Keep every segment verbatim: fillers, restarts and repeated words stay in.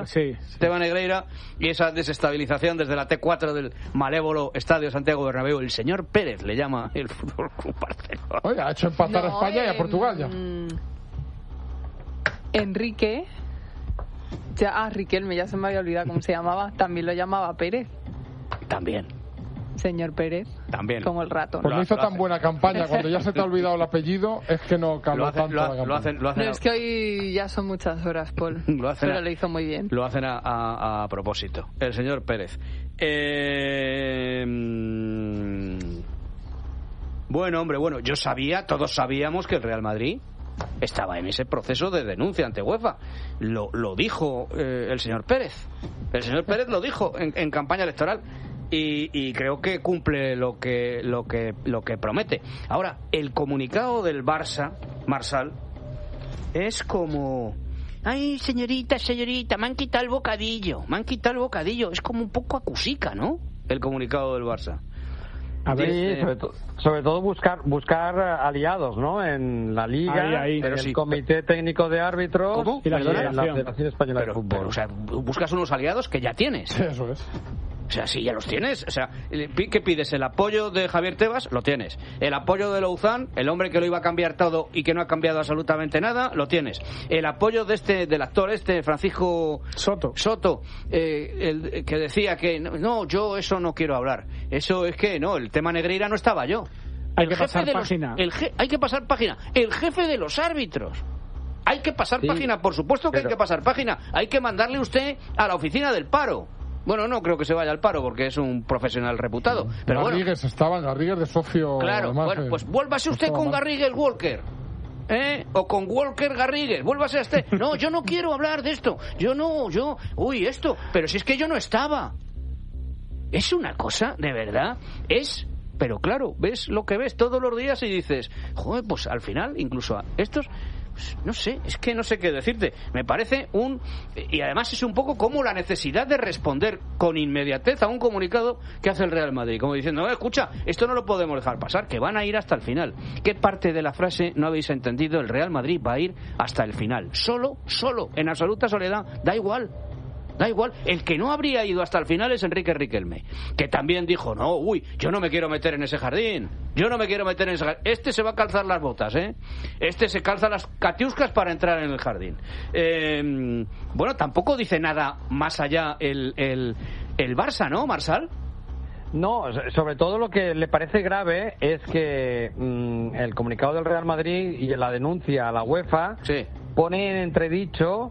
sí, sí. Tema Negreira y esa desestabilización desde la T cuatro del malévolo Estadio Santiago Bernabéu. El señor Pérez le llama el Fútbol Club Barcelona. Oye, ha hecho empatar no, a España eh, y a Portugal ya. Enrique, ya, ah, Riquelme, ya se me había olvidado cómo se llamaba, también lo llamaba Pérez. También. Señor Pérez. También. Como el rato. Pues no hizo tan buena campaña. Cuando ya se te ha olvidado el apellido, es que no caló lo hacen, tanto lo, la campaña. lo hacen, lo hacen, No, es que hoy ya son muchas horas, Paul. lo hacen pero a, lo hizo muy bien. Lo hacen a, a, a propósito. El señor Pérez. Eh, bueno, hombre, bueno, yo sabía, todos sabíamos que el Real Madrid estaba en ese proceso de denuncia ante UEFA. Lo, lo dijo eh, el señor Pérez. El señor Pérez lo dijo en, en campaña electoral. Y, y creo que cumple lo que lo que lo que promete. Ahora, el comunicado del Barça, Marsal, es como: ay, señorita, señorita, me han quitado el bocadillo, me han quitado el bocadillo. Es como un poco acusica, ¿no? El comunicado del Barça. A ver, sí, eh, sobre, to- sobre todo buscar buscar aliados, ¿no? En la Liga, Ahí, ahí. en Pero el sí. Comité Técnico de Árbitros ¿Cómo? Y la en la Federación. Federación Española Pero, de Fútbol. pero, o sea, buscas unos aliados que ya tienes. Eso es. O sea, si ya los tienes. O sea, ¿qué pides? ¿El apoyo de Javier Tebas? Lo tienes. ¿El apoyo de Louzán? El hombre que lo iba a cambiar todo y que no ha cambiado absolutamente nada, lo tienes. ¿El apoyo de este del actor este, Francisco Soto. Soto, eh, el, que decía que no, no, yo eso no quiero hablar? Eso es que, no, el tema Negreira no estaba yo. Hay El que jefe pasar de los- página. el je- hay que pasar página. El jefe de los árbitros. Hay que pasar Sí, página, por supuesto que pero- hay que pasar página. Hay que mandarle usted a la oficina del paro. Bueno, no creo que se vaya al paro porque es un profesional reputado. Pero bueno, Garrigues estaba, Garrigues de socio. claro, además, bueno, eh, pues vuélvase no usted estaba con mal. Garrigues Walker. ¿Eh? O con Walker Garrigues, vuélvase a este. No, yo no quiero hablar de esto. Yo no, yo, uy, esto. Pero si es que yo no estaba. Es una cosa, de verdad, es. Pero claro, ves lo que ves todos los días y dices, joder, pues al final, incluso a estos, pues, no sé, es que no sé qué decirte. Me parece un... Y además es un poco como la necesidad de responder con inmediatez a un comunicado que hace el Real Madrid. Como diciendo, no, escucha, esto no lo podemos dejar pasar, que van a ir hasta el final. ¿Qué parte de la frase no habéis entendido? El Real Madrid va a ir hasta el final. Solo, solo, en absoluta soledad. Da igual. Da igual, el que no habría ido hasta el final es Enrique Riquelme, que también dijo, no, uy, yo no me quiero meter en ese jardín, yo no me quiero meter en ese jardín. Este se va a calzar las botas, ¿eh? Este se calza las catiuscas para entrar en el jardín. Eh, bueno, tampoco dice nada más allá el, el, el Barça, ¿no, Marsal? No, sobre todo lo que le parece grave es que mmm, el comunicado del Real Madrid y la denuncia a la UEFA Sí. pone en entredicho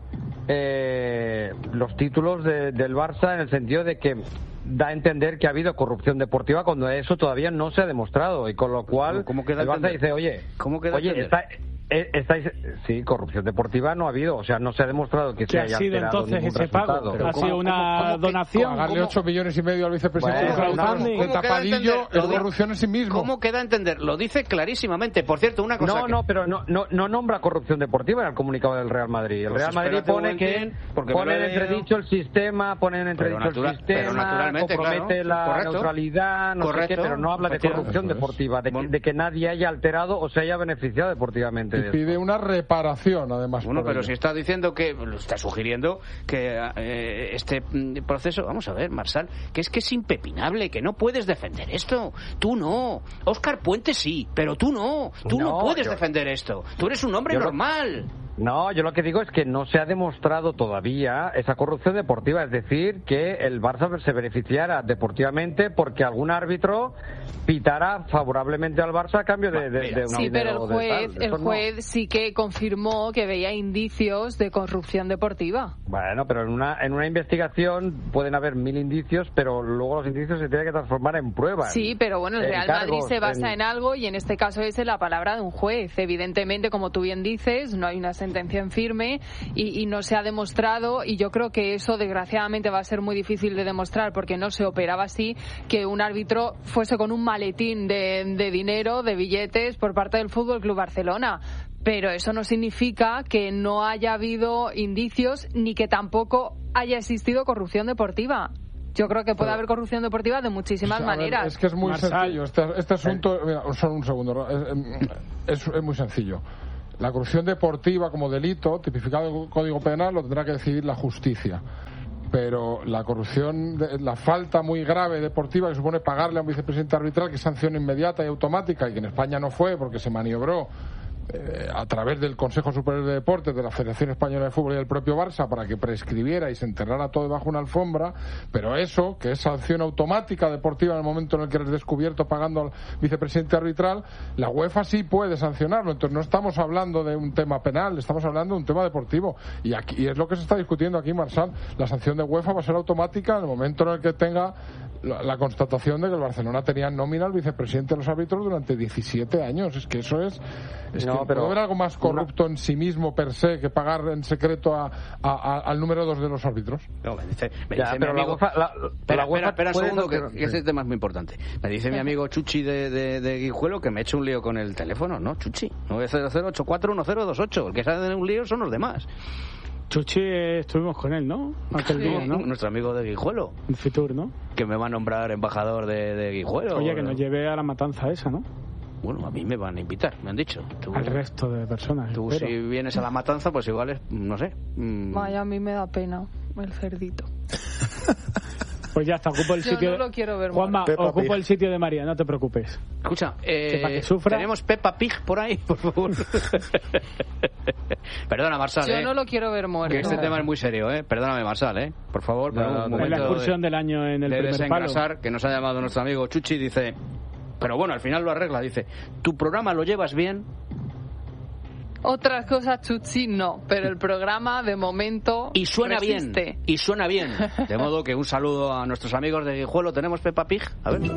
eh, los títulos de, del Barça en el sentido de que da a entender que ha habido corrupción deportiva cuando eso todavía no se ha demostrado y con lo cual ¿Cómo queda el Barça entender? dice, oye, ¿Cómo queda oye, entender? está, eh, estáis, sí, corrupción deportiva no ha habido, o sea, no se ha demostrado que ¿Qué se ha haya sido alterado entonces ningún ese pago? resultado. Pero ¿Ha ¿cómo- sido una cómo- cómo que- donación? Pagarle ocho millones y medio al vicepresidente Bueno, Raúl ¿cómo- de cómo queda tapadillo entender? es corrupción en sí mismo. ¿Cómo queda a entender? Lo dice clarísimamente. Por cierto, una cosa No, que... no, pero no, no, no nombra corrupción deportiva en el comunicado del Real Madrid. El Pues Real Madrid espérate un pone que momentín, porque me pone lo en he leído. entredicho el sistema, pone en entredicho natura- el sistema, pero naturalmente, compromete claro. la Correcto. neutralidad, no Correcto. sé qué, pero no habla de Efectivamente. corrupción Eso es. deportiva, de, que- Bueno. de que nadie haya alterado o se haya beneficiado deportivamente Y de pide esto. una reparación, además. Bueno, por pero ello. si está diciendo que, lo está sugiriendo que eh, este mm, proceso, vamos a ver, Marsal, que es que es impepinable, que no puedes defender esto. Tú no. Óscar Puente sí, pero tú no. Tú no, No, puedes yo- defender esto. Tú eres un hombre yo lo- normal. No, yo lo que digo es que no se ha demostrado todavía esa corrupción deportiva, es decir, que el Barça se beneficiara deportivamente porque algún árbitro pitara favorablemente al Barça a cambio de, de, de un Sí, pero el dinero de juez, tal. el Eso no. juez sí que confirmó que veía indicios de corrupción deportiva. Bueno, pero en una en una investigación pueden haber mil indicios, pero luego los indicios se tienen que transformar en pruebas. Sí, pero bueno, el en Real cargos, Madrid se basa en- en algo y en este caso es en la palabra de un juez. Evidentemente, como tú bien dices, no hay una sentencia en firme y, y no se ha demostrado, y yo creo que eso desgraciadamente va a ser muy difícil de demostrar porque no se operaba así, que un árbitro fuese con un maletín de, de dinero, de billetes por parte del Fútbol Club Barcelona. Pero eso no significa que no haya habido indicios ni que tampoco haya existido corrupción deportiva. Yo creo que puede Pero- haber corrupción deportiva de muchísimas A ver, maneras. es que es muy Marsal. sencillo. Este, este asunto, mira, solo un segundo. Es, es- es muy sencillo. La corrupción deportiva como delito, tipificado en el Código Penal, lo tendrá que decidir la justicia. pero la corrupción, la falta muy grave deportiva que supone pagarle a un vicepresidente arbitral, que es sanción inmediata y automática, y que en España no fue porque se maniobró eh, a través del Consejo Superior de Deportes, de la Federación Española de Fútbol y del propio Barça, para que prescribiera y se enterrara todo debajo de una alfombra, pero eso, que es sanción automática deportiva en el momento en el que eres descubierto pagando al vicepresidente arbitral, la UEFA sí puede sancionarlo. Entonces no estamos hablando de un tema penal, estamos hablando de un tema deportivo, y aquí y es lo que se está discutiendo aquí, Marsal. La sanción de UEFA va a ser automática en el momento en el que tenga la, la constatación de que el Barcelona tenía en nómina al vicepresidente de los árbitros durante diecisiete años. Es que eso es, es no, que pero ¿puede haber algo más corrupto una... en sí mismo per se que pagar en secreto a, a, a, al número dos de los árbitros? No, me dice, me ya, dice pero mi amigo... La UEFA, la, espera, la UEFA espera, espera un segundo, que, que que este tema es muy importante. Me dice mi amigo Chuchi de, de, de Guijuelo que me he hecho un lío con el teléfono. No, Chuchi, nueve cero cero ocho cuatro uno cero dos ocho. El que sabe de un lío son los demás. Chuchi, eh, estuvimos con él, ¿no? Aquel día, ¿no? Nuestro amigo de Guijuelo. En Fitur, ¿no? Que me va a nombrar embajador de, de Guijuelo. Oye, que nos lleve a la matanza esa, ¿no? Bueno, a mí me van a invitar, me han dicho. Tú, al resto de personas. Tú espero. si vienes a la matanza, pues igual es, no sé. Mmm... Vaya, a mí me da pena el cerdito. Pues ya está, ocupo el Yo sitio. no lo quiero ver. Juanma, ocupo Pig. El sitio de María, no te preocupes. Escucha, eh, que para que sufra... tenemos Peppa Pig por ahí, por favor. Perdona, Marsal. Yo eh, no lo quiero ver muerto. Que este tema es muy serio, ¿eh? Perdóname, Marsal, ¿eh? Por favor, no, un momento es la excursión de, del año en el de primer desengrasar, palo. Que nos ha llamado nuestro amigo Chuchi, dice... Pero bueno, al final lo arregla, dice... ¿Tu programa lo llevas bien? Otras cosas, Chuchi, no. Pero el programa, de momento, y suena resiste. bien. Y suena bien. De modo que un saludo a nuestros amigos de Guijuelo. ¿Tenemos Peppa Pig? A ver.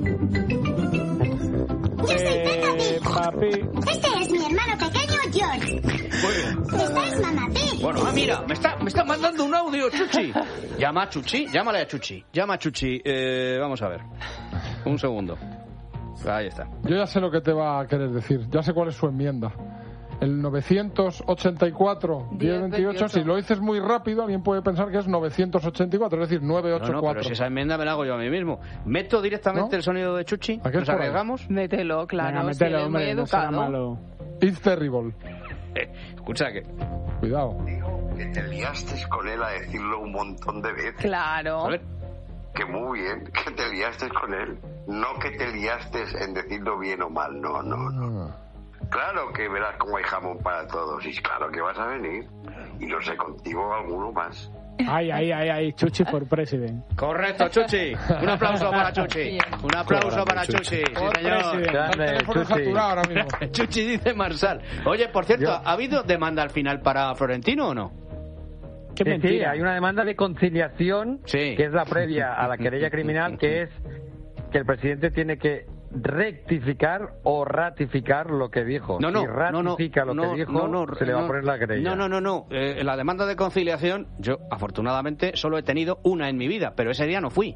Eh, papi. Este es mi hermano pequeño, George. Esta es Mamá Pig. Bueno, ah, mira, me está, me está mandando un audio, Chuchi. Llama a Chuchi, llámale a Chuchi. Llama a Chuchi. Eh, vamos a ver. Un segundo. Ahí está. Yo ya sé lo que te va a querer decir. Ya sé cuál es su enmienda. El novecientos ochenta y cuatro, diez veintiocho, si lo dices muy rápido, alguien puede pensar que es novecientos ochenta y cuatro, es decir, novecientos ochenta y cuatro. No, no, pero si esa enmienda me la hago yo a mí mismo. ¿Meto directamente ¿No? el sonido de Chuchi? ¿Nos arriesgamos? Mételo, claro. Venga, mételo, si hombre, muy no será educado. malo. It's terrible. Eh, escucha que... Cuidado. Digo que te liaste con él a decirlo un montón de veces. Claro. A ver. Que muy bien, que te liaste con él. No que te liaste en decirlo bien o mal, no, no, no. Claro que verás cómo hay jamón para todos, y claro que vas a venir. Y no sé, contigo alguno más. Ay, ay, ay, ay, Chuchi for president. Correcto, Chuchi. Un aplauso para Chuchi. Un aplauso para Chuchi. Sí, señor. Grande, Chuchi. Ahora mismo. Chuchi dice Marsal. Oye, por cierto, Yo... ¿ha habido demanda al final para Florentino o no? Qué sí, mentira. Sí, hay una demanda de conciliación, sí. que es la previa a la querella criminal, que es que el presidente tiene que rectificar o ratificar lo que dijo. No, no, si ratifica no, no, lo que no, dijo, no, no, se le va no, a poner la querella. No, no, no, no. Eh, la demanda de conciliación, yo afortunadamente solo he tenido una en mi vida, pero ese día no fui.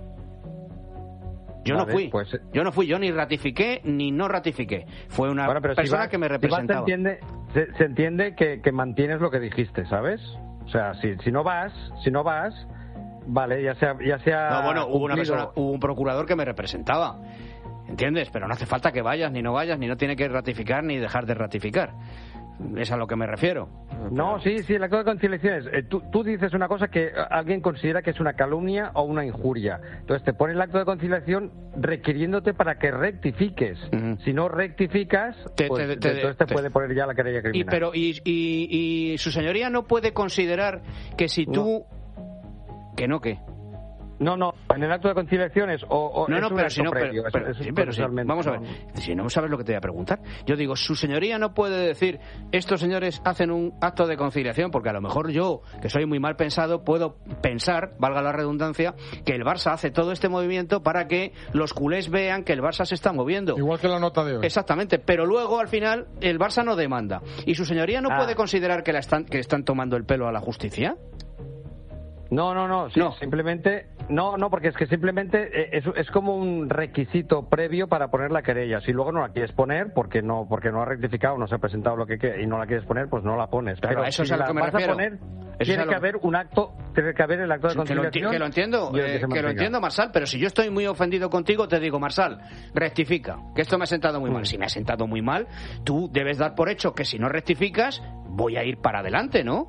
Yo vale, no fui. Pues... Yo no fui, yo ni ratifiqué ni no ratifiqué. Fue una bueno, persona si vas, que me representaba. Si vas, se entiende, se, se entiende que, que mantienes lo que dijiste, ¿sabes? O sea, si, si no vas, si no vas, vale, ya sea, ya sea. No, bueno, hubo cumplido. una persona, hubo un procurador que me representaba. ¿Entiendes? Pero no hace falta que vayas ni no vayas, ni no tiene que ratificar ni dejar de ratificar. Es a lo que me refiero. No, sí, sí, el acto de conciliación es... Eh, tú, tú dices una cosa que alguien considera que es una calumnia o una injuria. Entonces te pone el acto de conciliación requiriéndote para que rectifiques. Uh-huh. Si no rectificas, te, pues, te, te, entonces te, te puede poner ya la querella criminal. Y, pero, y, y, y su señoría no puede considerar que si tú... No. ¿Que no qué? No, no, en el acto de conciliación es o, o no, es no, un pero acto si no, previo, pero, pero, es, sí, es pero sí, vamos a ver, si no sabes lo que te voy a preguntar, yo digo, su señoría no puede decir, estos señores hacen un acto de conciliación, porque a lo mejor yo, que soy muy mal pensado, puedo pensar, valga la redundancia, que el Barça hace todo este movimiento para que los culés vean que el Barça se está moviendo. Igual que la nota de hoy. Exactamente, pero luego al final el Barça no demanda. ¿Y su señoría no ah. puede considerar que, la están, que están tomando el pelo a la justicia? No, no, no, sí, no, simplemente, no, no, porque es que simplemente es, es como un requisito previo para poner la querella. Si luego no la quieres poner, porque no, porque no ha rectificado, no se ha presentado lo que quiere y no la quieres poner, pues no la pones. Pero, Pero eso si es a lo la que me vas refiero. a poner, eso tiene es que lo... haber un acto, tiene que haber el acto de sí, conciliación. Que lo, que lo entiendo, eh, que, que lo entiendo, Marsal, pero si yo estoy muy ofendido contigo, te digo, Marsal, rectifica, que esto me ha sentado muy mm. mal. Si me ha sentado muy mal, tú debes dar por hecho que si no rectificas, voy a ir para adelante, ¿no?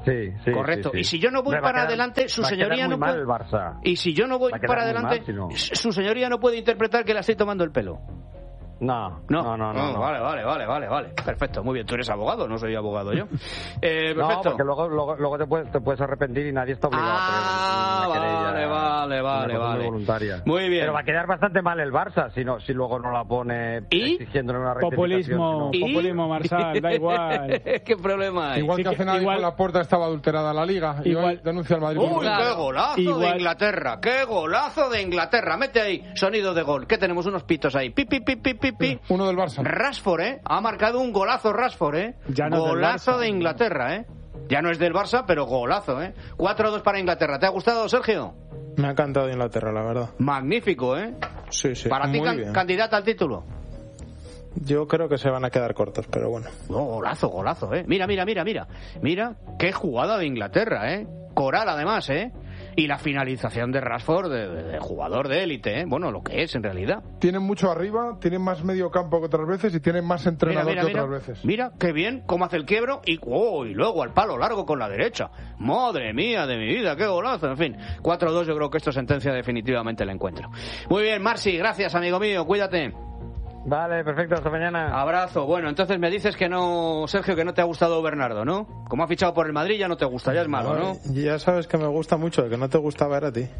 Sí, sí. Correcto. Sí, sí. Y si yo no voy Me va a para quedar- adelante, su va a señoría quedar muy no mal puede. el Barça. Y si yo no voy Va a quedar para muy adelante, mal si no. su señoría no puede interpretar que le estoy tomando el pelo. No, No, no, no, no. no, no. Vale, vale, vale, vale, vale. Perfecto, muy bien. Tú eres abogado, no soy abogado yo. Eh, No, perfecto. porque luego, luego, luego te, puedes, te puedes arrepentir y nadie está obligado Ah, a poner una querella, vale, vale, una vale, cosa muy vale. voluntaria. Muy bien. Pero va a quedar bastante mal el Barça si no, si luego no la pone ¿Y? exigiéndole una rectificación. Populismo, sino- ¿Y? populismo, Marsal, da igual. ¿Qué problema hay? Igual Sí que que- hace nadie igual- con la puerta estaba adulterada la liga y Igual- hoy denuncia al Madrid. Uy, por- qué golazo de Igual- Inglaterra, qué golazo de Inglaterra. Mete ahí, sonido de gol. ¿Qué tenemos? Unos pitos ahí. Pi, pi, pi, pi, pi, pi. Uno del Barça. Rashford, ¿eh? Ha marcado un golazo Rashford, ¿eh? Ya no es del Golazo Barça. de Inglaterra, ¿eh? Ya no es del Barça, pero golazo, ¿eh? cuatro a dos para Inglaterra. ¿Te ha gustado, Sergio? Me ha encantado Inglaterra, la verdad. Magnífico, ¿eh? Sí, sí. Para ti, muy can- bien. candidata al título. Yo creo que se van a quedar cortos, pero bueno. Oh, golazo, golazo, ¿eh? Mira, mira, mira, mira. Mira, qué jugada de Inglaterra, ¿eh? Coral, además, ¿eh? Y la finalización de Rashford, de, de- de jugador de élite, ¿eh? Bueno, lo que es, en realidad. Tienen mucho arriba, tienen más medio campo que otras veces y tienen más Mira, entrenador mira, que mira. otras veces. Mira, qué bien, cómo hace el quiebro y, oh, y luego al palo largo con la derecha. Madre mía de mi vida, qué golazo. En fin, cuatro dos, yo creo que esto sentencia definitivamente el encuentro. Muy bien, Marci, gracias, amigo mío, cuídate. Vale, perfecto, hasta mañana. Abrazo. Bueno, entonces me dices que no, Sergio, que no te ha gustado Bernardo, ¿no? Como ha fichado por el Madrid ya no te gusta, ya es malo, ¿no? Y ya sabes que me gusta mucho, el que no te gustaba era a ti.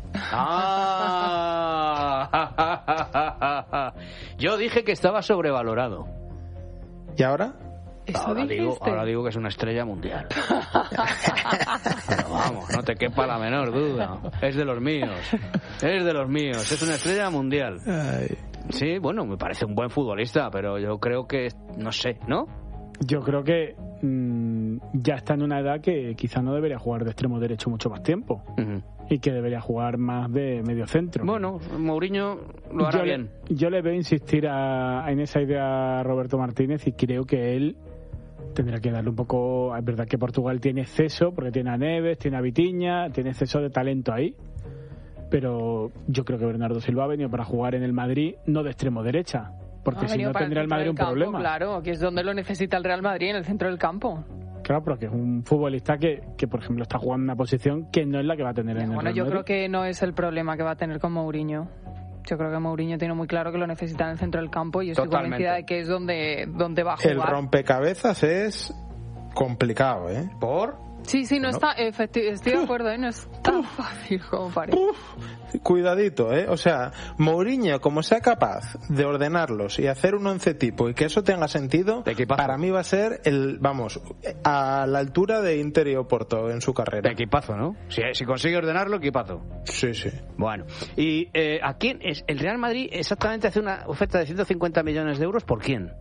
Ah, yo dije que estaba sobrevalorado. ¿Y ahora? ¿Eso Ahora digo, dijiste? ahora digo que es una estrella mundial. Pero vamos, no te quepa la menor duda. Es de los míos. Es de los míos. Es una estrella mundial. Ay. Sí, bueno, me parece un buen futbolista, pero yo creo que, no sé, ¿no? Yo creo que mm, ya está en una edad que quizá no debería jugar de extremo derecho mucho más tiempo Ujú. y que debería jugar más de medio centro. Bueno, Mourinho lo hará yo bien. Le, yo le veo insistir a, en esa idea a Roberto Martínez y creo que él tendrá que darle un poco. Es verdad que Portugal tiene exceso, porque tiene a Neves, tiene a Vitinha, tiene exceso de talento ahí. Pero yo creo que Bernardo Silva ha venido para jugar en el Madrid, no de extremo derecha, porque Ha si venido no para tendría el centro Madrid del un campo, problema. Claro, que es donde lo necesita el Real Madrid, en el centro del campo. Claro, pero que es un futbolista que, que, por ejemplo, está jugando en una posición que no es la que va a tener en el Bueno, Real yo Madrid. creo que no es el problema que va a tener con Mourinho. Yo creo que Mourinho tiene muy claro que lo necesita en el centro del campo y estoy Totalmente. convencida de que es donde, donde va a jugar. El rompecabezas es complicado, ¿eh? ¿Por? Sí, sí, no está, efecti- estoy de acuerdo, ¿eh? No es tan fácil como parece. Cuidadito, ¿eh? O sea, Mourinho, como sea capaz de ordenarlos y hacer un once tipo y que eso tenga sentido, De equipazo. para mí va a ser el, vamos, a la altura de Inter y Oporto en su carrera. Equipazo, ¿no? Si, si consigue ordenarlo, equipazo. Sí, sí. Bueno, y eh, ¿a quién es? El Real Madrid exactamente hace una oferta de ciento cincuenta millones de euros. ¿Por quién?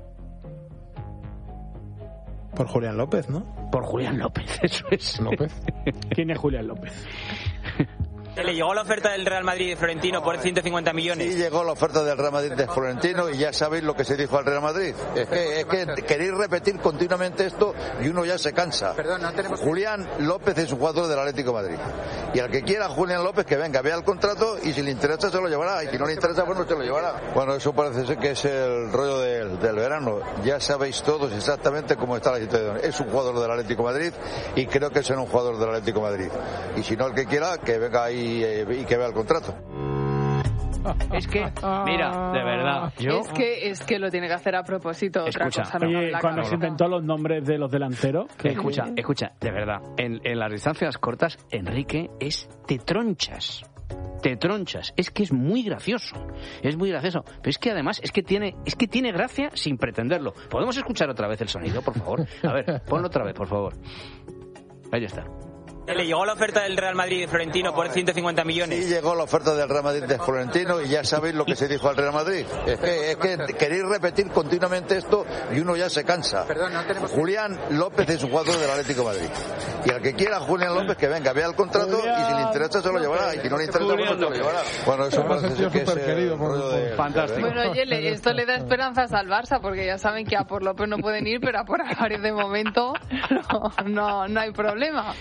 Por Julián López, ¿no? Por Julián López, eso es. López. ¿Quién es Julián López? Le llegó la oferta del Real Madrid de Florentino por ciento cincuenta millones. Sí, llegó la oferta del Real Madrid de Florentino y ya sabéis lo que se dijo al Real Madrid. Es que, es que queréis repetir continuamente esto y uno ya se cansa. Perdón, no tenemos... Julián López es un jugador del Atlético de Madrid. Y al que quiera Julián López que venga, vea el contrato y si le interesa se lo llevará. Y si no le interesa, pues no se lo llevará. Bueno, eso parece ser que es el rollo del, del verano. Ya sabéis todos exactamente cómo está la situación. Es un jugador del Atlético de Madrid y creo que será un jugador del Atlético de Madrid. Y si no, el que quiera, que venga ahí eh, y que vea el contrato. Es que, mira, de verdad, yo... Es que es que lo tiene que hacer a propósito. Otra Escucha, cosa, no me Oye, la cuando cabeza. se inventó los nombres de los delanteros... que- Escucha, escucha, de verdad, en, en las distancias cortas, Enrique es te tronchas. Te tronchas. Es que es muy gracioso. Es muy gracioso. Pero es que además, es que tiene, es que tiene gracia sin pretenderlo. ¿Podemos escuchar otra vez el sonido, por favor? A ver, ponlo otra vez, por favor. Ahí está. Le llegó la oferta del Real Madrid de Florentino por ciento cincuenta millones. Sí, llegó la oferta del Real Madrid de Florentino y ya sabéis lo que se dijo al Real Madrid. Es que, es que queréis repetir continuamente esto y uno ya se cansa. Perdón, no tenemos... Julián López es un jugador del Atlético de Madrid. Y al que quiera Julián López que venga, vea el contrato y si le interesa se lo llevará. Y si no le interesa, pues no se lo llevará. Bueno, eso Además, parece el tío ser que es súper el querido por- rollo por- del- Fantástico. Bueno, oye, le- esto le da esperanzas al Barça porque ya saben que a por López no pueden ir, pero a por Álvarez de momento no, no, no hay problema. Oye, dirán,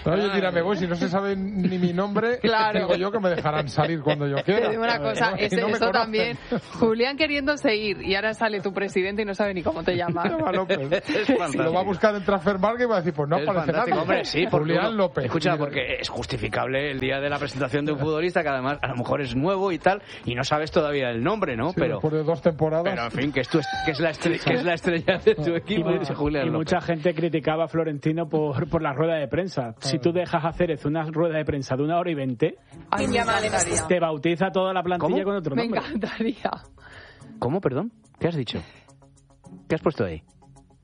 ya me voy, si no se sabe ni mi nombre, claro. digo yo que me dejarán salir cuando yo quiera. Te digo una cosa, no, es, no eso también. Julián queriéndose ir y ahora sale tu presidente y no sabe ni cómo te llama. Lo va a buscar en Transfermarkt y va a decir, pues no es aparece nadie. Hombre, sí, Julián uno, López. Escucha, porque es justificable el día de la presentación de un futbolista que además a lo mejor es nuevo y tal y no sabes todavía el nombre, ¿no? Sí, pero después de dos temporadas. Pero en fin, que, es, tu, que, es, la estrella, que es la estrella de tu equipo. Y, dice Julián y López. mucha gente criticaba a Florentino por, por la rueda de prensa. Si tú dejas hacer una rueda de prensa de una hora y veinte, Ay, me encantaría. te bautiza toda la plantilla ¿Cómo? con otro Me nombre. encantaría. ¿Cómo, perdón? ¿Qué has dicho? ¿Qué has puesto ahí?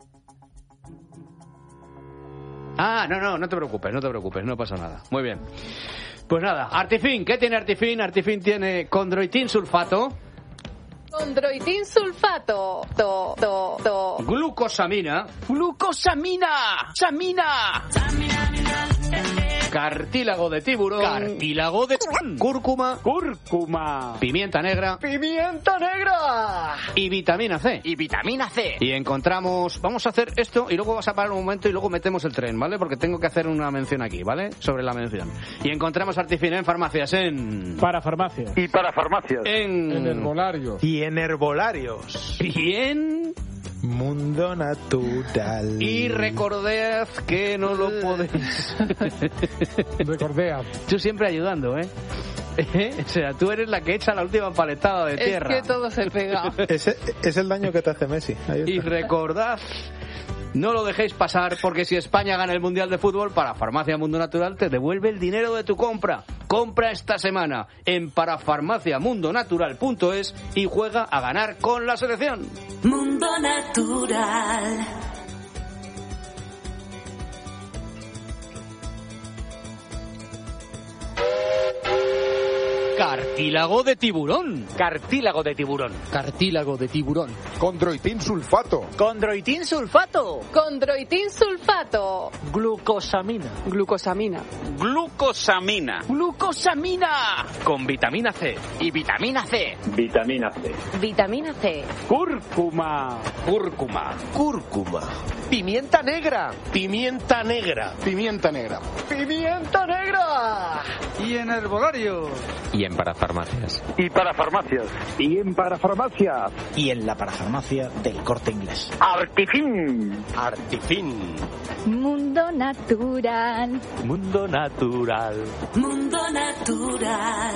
Ah, no, no, no te preocupes, no te preocupes, no pasa nada. Muy bien. Pues nada, Artifin, ¿qué tiene Artifin? Artifin tiene condroitin sulfato. Condroitin sulfato. To, to, to. Glucosamina. ¡Glucosamina! ¡Samina! Cartílago de tiburón. Cartílago de Cúrcuma. Cúrcuma. Pimienta negra. ¡Pimienta negra! Y vitamina C. Y vitamina C. Y encontramos... Vamos a hacer esto y luego vas a parar un momento y luego metemos el tren, ¿vale? Porque tengo que hacer una mención aquí, ¿vale? Sobre la mención. Y encontramos Artifin en farmacias, en... Para farmacias. Y para farmacias. En... En herbolarios. Y en herbolarios. Y en... Mundo Natural. Y recordad que no lo podéis... Recordea. Tú siempre ayudando, ¿eh? ¿Eh? O sea, tú eres la que echa la última paletada de tierra. Es que todo se pega. Ese es el daño que te hace Messi. Ahí está. Y recordad, no lo dejéis pasar, porque si España gana el Mundial de Fútbol, para Farmacia Mundo Natural te devuelve el dinero de tu compra. Compra esta semana en parafarmaciamundonatural punto es y juega a ganar con la selección. Mundo Natural. Cartílago de tiburón. Cartílago de tiburón. Cartílago de tiburón. Condroitin sulfato. Condroitin sulfato. Condroitin sulfato. Glucosamina. Glucosamina. Glucosamina. Glucosamina. Con vitamina C. Y vitamina C. Vitamina C. Vitamina C. Cúrcuma. Cúrcuma. Cúrcuma. Pimienta negra. Pimienta negra. Pimienta negra. Pimienta negra. Y en herbolario. Y en parafarmacias. Y para farmacias. Y en parafarmacias. Y en la parafarmacia del Corte Inglés. Artifin. Artifin. Mundo Natural. Mundo Natural. Mundo Natural.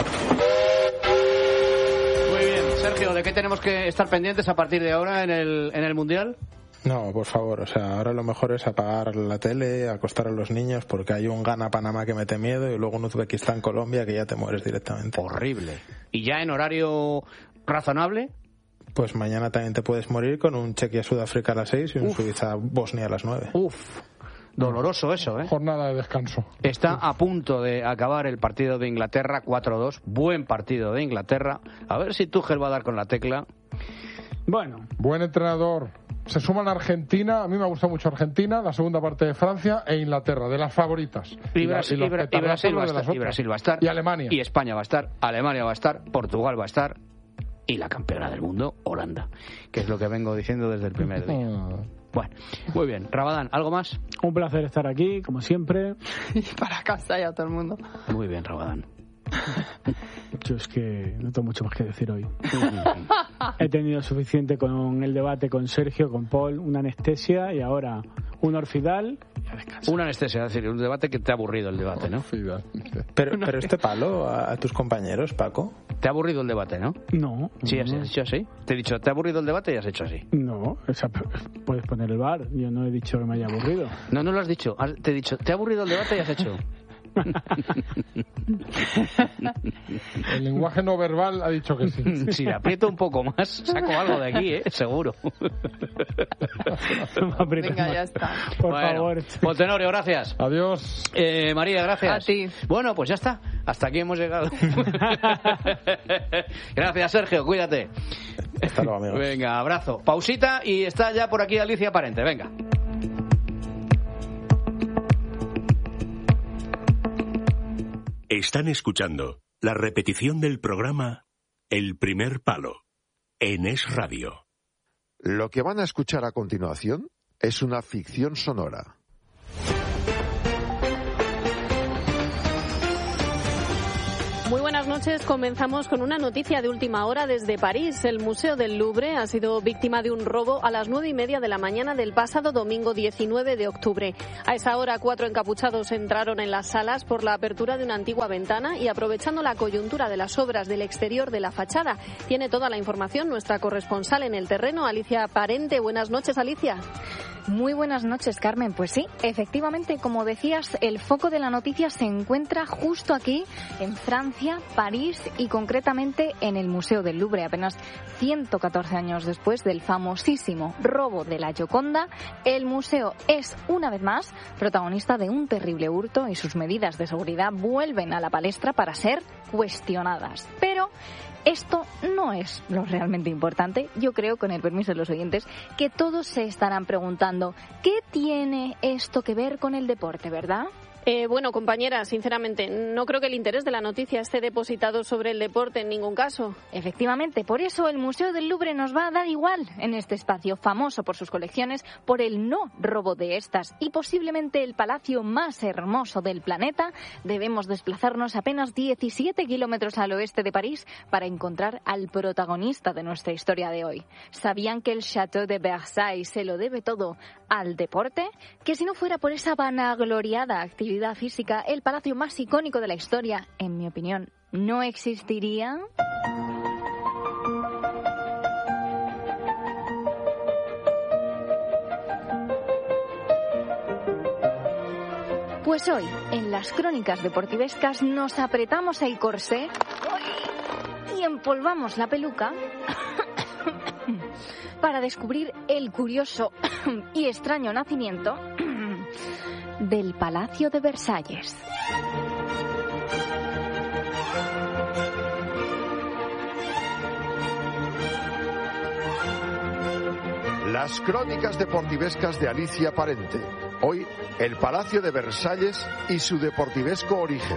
Muy bien, Sergio, ¿de qué tenemos que estar pendientes a partir de ahora en el, en el Mundial? No, por favor, o sea, ahora lo mejor es apagar la tele, acostar a los niños, porque hay un Ghana-Panamá que mete miedo y luego un Uzbekistán-Colombia que ya te mueres directamente. Horrible. ¿Y ya en horario razonable? Pues mañana también te puedes morir con un Chequia-Sudáfrica a las seis y un Suiza-Bosnia a las nueve. Uf, doloroso eso, ¿eh? Jornada de descanso. Está a punto de acabar el partido de Inglaterra cuatro dos. Buen partido de Inglaterra. A ver si Tuchel va a dar con la tecla. Bueno. Buen entrenador. Se suman Argentina, a mí me gusta mucho Argentina, la segunda parte de Francia e Inglaterra, de las favoritas. Y, Brasil, y, y, Bra- y, Brasil, va a estar, y Brasil va a estar. Y Alemania. Y España va a estar. Alemania va a estar. Portugal va a estar. Y la campeona del mundo, Holanda. Que es lo que vengo diciendo desde el primer día. Bueno, muy bien. Rabadán, ¿algo más? Un placer estar aquí, como siempre. Y para casa ya todo el mundo. Muy bien, Rabadán. Yo es que no tengo mucho más que decir hoy. He tenido suficiente con el debate con Sergio, con Paul, una anestesia y ahora un Orfidal y a descansar. Una anestesia, es decir, un debate que te ha aburrido el debate, ¿no? Pero, pero este palo a, a tus compañeros, Paco. ¿Te ha aburrido el debate, no? No. Sí, has hecho así. Te he dicho, ¿te ha aburrido el debate? Y has hecho así. No, o sea, puedes poner el bar. Yo no he dicho que me haya aburrido. No, no lo has dicho. Te he dicho, ¿te ha aburrido el debate? Y has hecho. El lenguaje no verbal ha dicho que sí. Si le aprieto un poco más, saco algo de aquí, ¿eh? Seguro. Venga, ya está. Por bueno, favor. Montenorio, gracias. Adiós. Eh, María, gracias. A ti. Bueno, pues ya está. Hasta aquí hemos llegado. Gracias, Sergio. Cuídate. Hasta luego, amigos. Venga, abrazo. Pausita y está ya por aquí Alicia Parente. Venga. Están escuchando la repetición del programa El Primer Palo en Es Radio. Lo que van a escuchar a continuación es una ficción sonora. Muy buenas noches. Comenzamos con una noticia de última hora desde París. El Museo del Louvre ha sido víctima de un robo a las nueve y media de la mañana del pasado domingo diecinueve de octubre. A esa hora, cuatro encapuchados entraron en las salas por la apertura de una antigua ventana y, aprovechando la coyuntura de las obras del exterior de la fachada. Tiene toda la información nuestra corresponsal en el terreno, Alicia Parente. Buenas noches, Alicia. Muy buenas noches, Carmen. Pues sí, efectivamente, como decías, el foco de la noticia se encuentra justo aquí, en Francia, París y concretamente en el Museo del Louvre. Apenas ciento catorce años después del famosísimo robo de la Gioconda, el museo es, una vez más, protagonista de un terrible hurto y sus medidas de seguridad vuelven a la palestra para ser cuestionadas. Pero esto no es lo realmente importante. Yo creo, con el permiso de los oyentes, que todos se estarán preguntando ¿qué tiene esto que ver con el deporte, verdad? Eh, bueno, compañera, sinceramente, no creo que el interés de la noticia esté depositado sobre el deporte en ningún caso. Efectivamente, por eso el Museo del Louvre nos va a dar igual en este espacio, famoso por sus colecciones, por el no robo de estas y posiblemente el palacio más hermoso del planeta. Debemos desplazarnos apenas diecisiete kilómetros al oeste de París para encontrar al protagonista de nuestra historia de hoy. ¿Sabían que el Château de Versailles se lo debe todo al deporte? Que si no fuera por esa vanagloriada actividad física, el palacio más icónico de la historia, en mi opinión, no existiría. Pues hoy, en las crónicas deportivescas, nos apretamos el corsé y empolvamos la peluca para descubrir el curioso y extraño nacimiento del Palacio de Versalles. Las crónicas deportivescas de Alicia Parente. Hoy, el Palacio de Versalles y su deportivesco origen.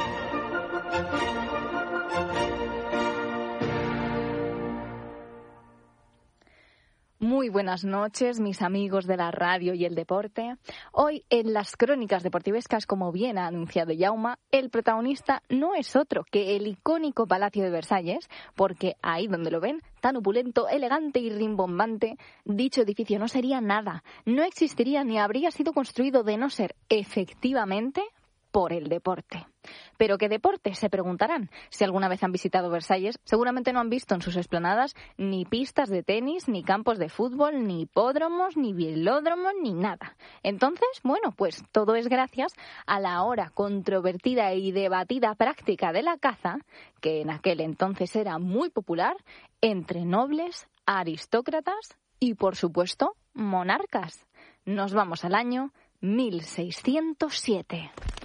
Muy buenas noches, mis amigos de la radio y el deporte. Hoy, en las crónicas deportivescas, como bien ha anunciado Yauma, el protagonista no es otro que el icónico Palacio de Versalles, porque ahí donde lo ven, tan opulento, elegante y rimbombante, dicho edificio no sería nada, no existiría ni habría sido construido de no ser efectivamente por el deporte. ¿Pero qué deporte?, se preguntarán. Si alguna vez han visitado Versalles, seguramente no han visto en sus explanadas ni pistas de tenis, ni campos de fútbol, ni hipódromos, ni velódromos, ni nada. Entonces, bueno, pues todo es gracias a la ahora controvertida y debatida práctica de la caza, que en aquel entonces era muy popular, entre nobles, aristócratas y, por supuesto, monarcas. Nos vamos al año mil seiscientos siete.